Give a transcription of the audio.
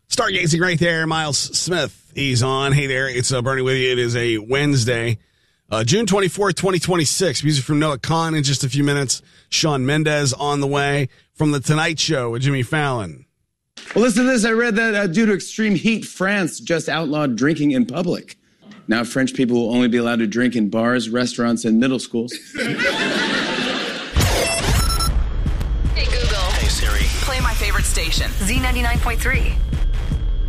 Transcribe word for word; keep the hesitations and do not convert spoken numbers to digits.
Stargazing right there. Miles Smith, he's on. Hey there, it's uh, Bernie with you. It is a Wednesday, uh, June twenty-fourth, twenty twenty-six. Music from Noah Kahan in just a few minutes. Shawn Mendes on the way from The Tonight Show with Jimmy Fallon. Well, listen to this. I read that uh, due to extreme heat, France just outlawed drinking in public. Now French people will only be allowed to drink in bars, restaurants, and middle schools. Hey, Google. Hey, Siri. Play my favorite station. Z ninety-nine point three.